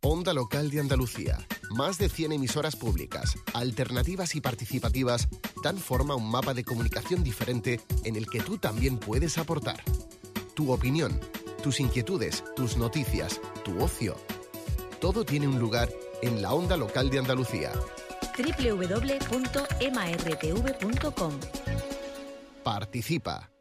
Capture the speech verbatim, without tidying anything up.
Onda Local de Andalucía. Más de cien emisoras públicas, alternativas y participativas dan forma a un mapa de comunicación diferente en el que tú también puedes aportar. Tu opinión, tus inquietudes, tus noticias, tu ocio. Todo tiene un lugar en la Onda Local de Andalucía. doble u doble u doble u punto m r t v punto com. Participa.